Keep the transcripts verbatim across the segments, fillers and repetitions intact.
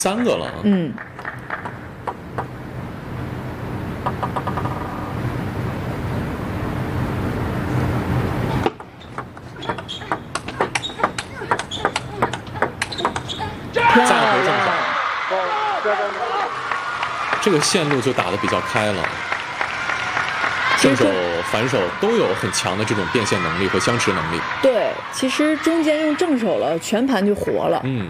三个了。 嗯。 再回正手，这个线路就打得比较开了。正手、反手都有很强的这种变现能力和相持能力。 对，其实中间用正手了，全盘就活了。 嗯。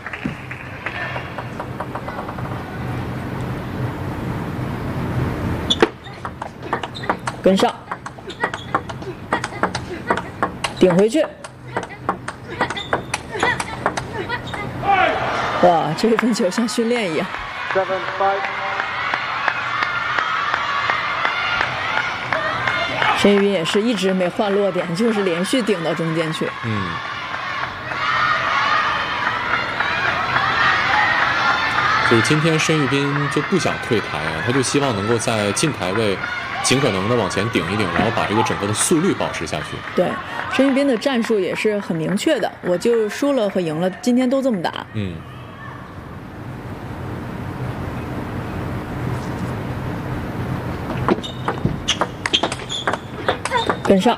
跟上，顶回去。哇，这个分球像训练一样。申玉斌也是一直没换落点，就是连续顶到中间去。 嗯。就是今天申玉斌就不想退台啊，他就希望能够在近台位尽可能的往前顶一顶，然后把这个整个的速率保持下去。 对，申玉斌的战术也是很明确的，我就输了和赢了，今天都这么打。 嗯。 跟上。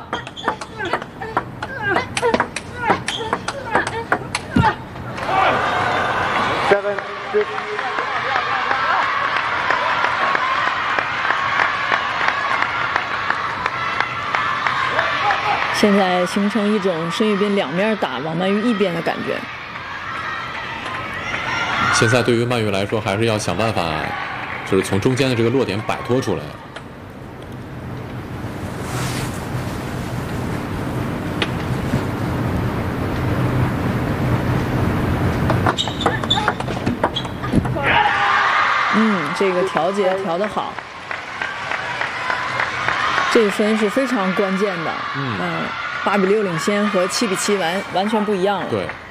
现在形成一种申玉斌两面打，王曼玉一边的感觉。 现在对于曼玉来说，还是要想办法，就是从中间的这个落点摆脱出来。 嗯，这个调节调得好。这个分是非常关键的， 嗯， 八比六领先和七比七完完全不一样了。 对。